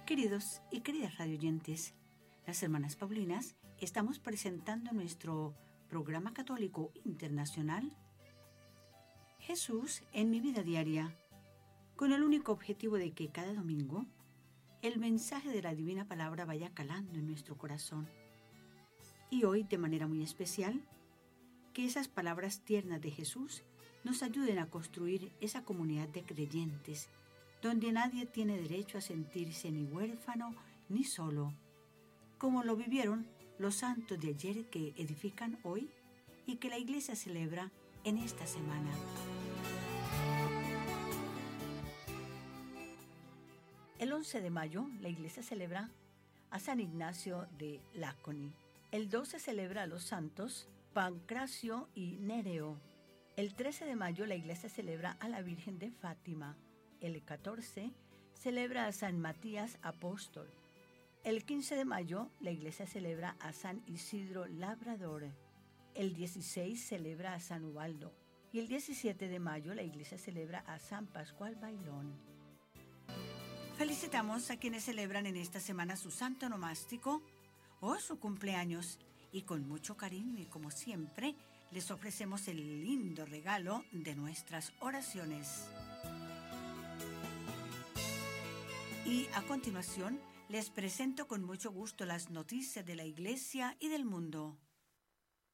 Queridos y queridas radioyentes, las hermanas Paulinas estamos presentando nuestro programa católico internacional Jesús en mi vida diaria, con el único objetivo de que cada domingo el mensaje de la divina palabra vaya calando en nuestro corazón. Y hoy, de manera muy especial, que esas palabras tiernas de Jesús nos ayuden a construir esa comunidad de creyentes donde nadie tiene derecho a sentirse ni huérfano ni solo, como lo vivieron los santos de ayer que edifican hoy y que la Iglesia celebra en esta semana. El 11 de mayo la Iglesia celebra a San Ignacio de Láconi. El 12 celebra a los santos Pancracio y Nereo. El 13 de mayo la Iglesia celebra a la Virgen de Fátima. El 14 celebra a San Matías Apóstol. El 15 de mayo la Iglesia celebra a San Isidro Labrador. El 16 celebra a San Ubaldo. Y el 17 de mayo la Iglesia celebra a San Pascual Bailón. Felicitamos a quienes celebran en esta semana su santo nomástico o su cumpleaños. Y con mucho cariño y como siempre, les ofrecemos el lindo regalo de nuestras oraciones. Y a continuación, les presento con mucho gusto las noticias de la Iglesia y del mundo.